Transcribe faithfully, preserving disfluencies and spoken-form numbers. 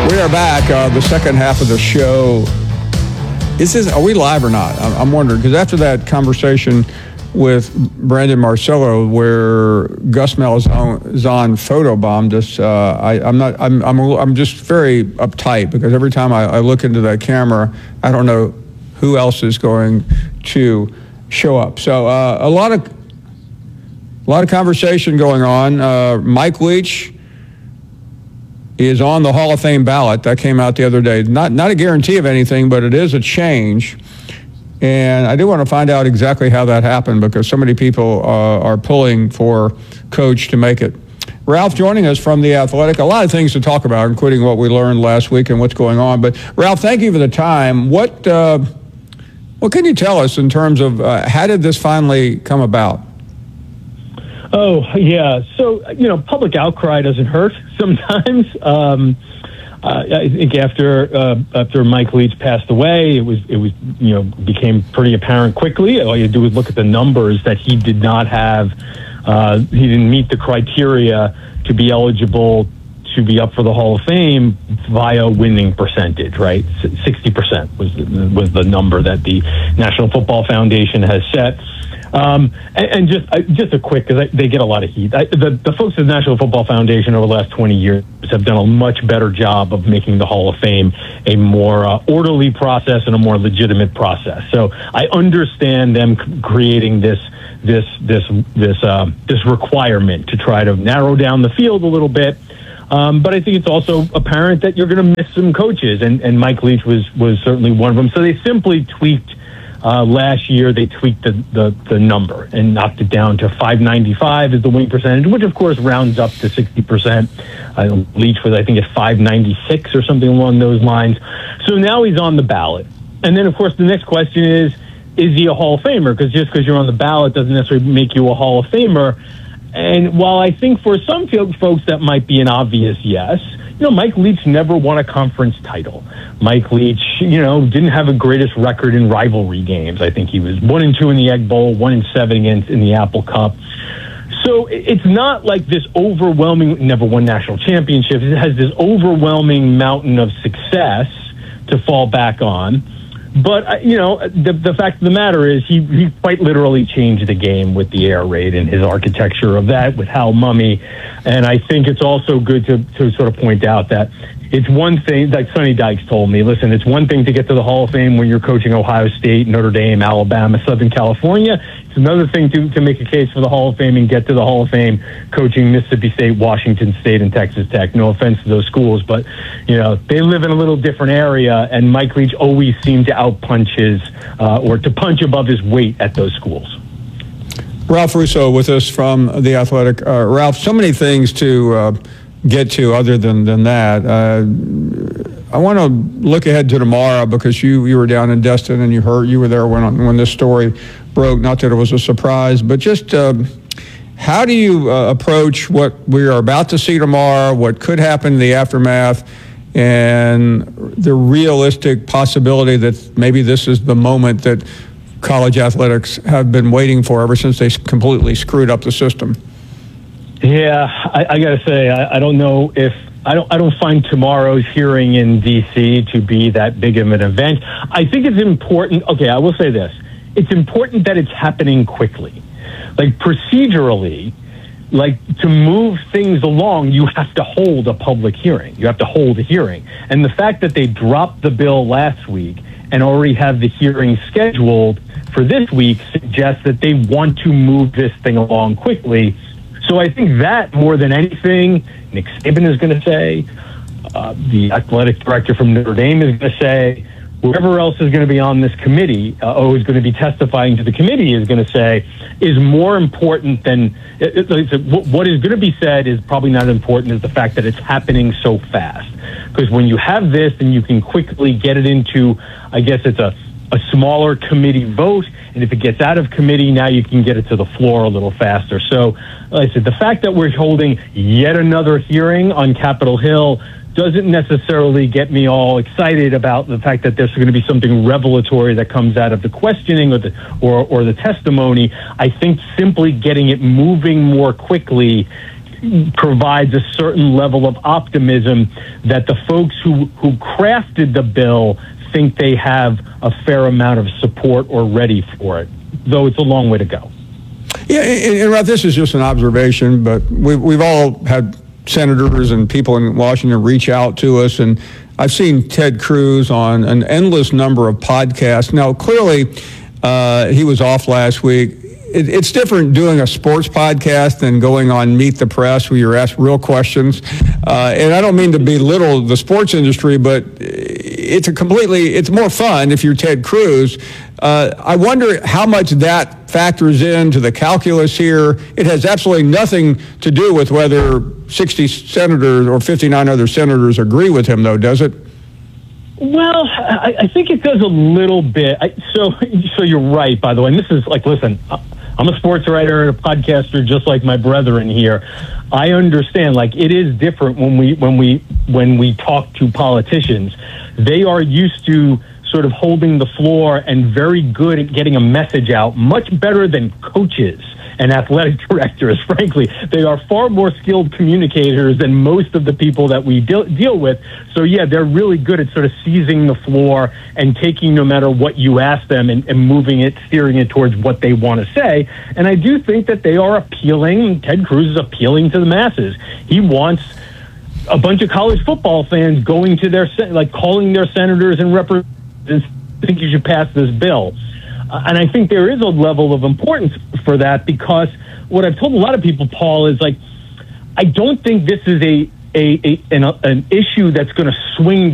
We are back. Uh, the second half of the show. Is this, are we live or not? I'm, I'm wondering, because after that conversation with Brandon Marcello, where Gus Malzahn photobombed us, uh, I, I'm not. I'm. I'm. I'm just very uptight because every time I, I look into that camera, I don't know who else is going to show up. So uh, a lot of, a lot of conversation going on. Uh, Mike Leach is on the Hall of Fame ballot. That came out the other day. Not not a guarantee of anything, but it is a change. And I do want to find out exactly how that happened because so many people uh, are pulling for Coach to make it. Ralph joining us from The Athletic. A lot of things to talk about, including what we learned last week and what's going on. But Ralph, thank you for the time. What uh, what can you tell us in terms of uh, how did this finally come about? Oh, yeah. So, you know, public outcry doesn't hurt sometimes. Um, uh, I think after uh, after Mike Leach passed away, it was, it was you know, became pretty apparent quickly. All you do is look at the numbers that he did not have. Uh, he didn't meet the criteria to be eligible to be up for the Hall of Fame via winning percentage, right? sixty percent was the, was the number that the National Football Foundation has set. Um, and, and just uh, just a quick, because they get a lot of heat. I, the, the folks at the National Football Foundation over the last twenty years have done a much better job of making the Hall of Fame a more uh, orderly process and a more legitimate process. So I understand them c- creating this this this this uh, this requirement to try to narrow down the field a little bit. Um, but I think it's also apparent that you're going to miss some coaches, and, and Mike Leach was was certainly one of them. So they simply tweaked. Uh, last year, they tweaked the, the, the number and knocked it down to five ninety-five as the winning percentage, which, of course, rounds up to sixty percent. Uh, Leach was, I think, at five ninety-six or something along those lines. So now he's on the ballot. And then, of course, the next question is, is he a Hall of Famer? Because just because you're on the ballot doesn't necessarily make you a Hall of Famer. And while I think for some folks that might be an obvious yes, you know, Mike Leach never won a conference title. Mike Leach, you know, didn't have a greatest record in rivalry games. I think he was one and two in the Egg Bowl, one and seven against in the Apple Cup. So it's not like this overwhelming, never won national championships. It has this overwhelming mountain of success to fall back on. But, you know, the, the fact of the matter is he, he quite literally changed the game with the air raid and his architecture of that with Hal Mumme. And I think it's also good to, to sort of point out that it's one thing, like Sonny Dykes told me, listen, it's one thing to get to the Hall of Fame when you're coaching Ohio State, Notre Dame, Alabama, Southern California. It's another thing to, to make a case for the Hall of Fame and get to the Hall of Fame coaching Mississippi State, Washington State, and Texas Tech. No offense to those schools, but, you know, they live in a little different area, and Mike Leach always seemed to outpunch his, uh, or to punch above his weight at those schools. Ralph Russo with us from The Athletic. Uh, Ralph, so many things to uh, get to other than, than that. Uh, I want to look ahead to tomorrow because you, you were down in Destin and you heard you were there when when this story broke. Not that it was a surprise, but just uh, how do you uh, approach what we are about to see tomorrow, what could happen in the aftermath, and the realistic possibility that maybe this is the moment that college athletics have been waiting for ever since they completely screwed up the system? Yeah, I, I got to say, I, I don't know if I don't. I don't find tomorrow's hearing in D C to be that big of an event. I think it's important. Okay, I will say this: it's important that it's happening quickly, like procedurally. Like to move things along, you have to hold a public hearing. You have to hold a hearing, and the fact that they dropped the bill last week and already have the hearing scheduled for this week suggests that they want to move this thing along quickly. So I think that more than anything, Nick Saban is going to say, uh, the athletic director from Notre Dame is going to say, whoever else is going to be on this committee, uh, or is going to be testifying to the committee is going to say, is more important than it, it, it, what is going to be said is probably not as important as the fact that it's happening so fast. Because when you have this, then you can quickly get it into, I guess it's a, a smaller committee vote. And if it gets out of committee, now you can get it to the floor a little faster. So, like I said, the fact that we're holding yet another hearing on Capitol Hill doesn't necessarily get me all excited about the fact that there's going to be something revelatory that comes out of the questioning or the or, or the testimony. I think simply getting it moving more quickly provides a certain level of optimism that the folks who, who crafted the bill think they have a fair amount of support already for it, though it's a long way to go. Yeah, and, and Ralph, this is just an observation, but we've, we've all had senators and people in Washington reach out to us, and I've seen Ted Cruz on an endless number of podcasts. Now, clearly, uh, he was off last week. It, it's different doing a sports podcast than going on Meet the Press, where you're asked real questions. Uh, and I don't mean to belittle the sports industry, but it's a completely, it's more fun if you're Ted Cruz. Uh, I wonder how much that factors into the calculus here. It has absolutely nothing to do with whether sixty senators or fifty-nine other senators agree with him, though, does it? Well, I, I think it does a little bit. I, so, so you're right, by the way. And this is like, listen, I'm a sports writer and a podcaster, just like my brethren here. I understand, like, it is different when we when we when we talk to politicians. They are used to sort of holding the floor and very good at getting a message out, much better than coaches and athletic directors, frankly. They are far more skilled communicators than most of the people that we deal, deal with. So, yeah, they're really good at sort of seizing the floor and taking no matter what you ask them and, and moving it, steering it towards what they want to say. And I do think that they are appealing. Ted Cruz is appealing to the masses. He wants a bunch of college football fans going to their, like, calling their senators and representatives, I think you should pass this bill. Uh, and I think there is a level of importance for that, because what I've told a lot of people, Paul, is like, I don't think this is a, a, a an, an issue that's going to swing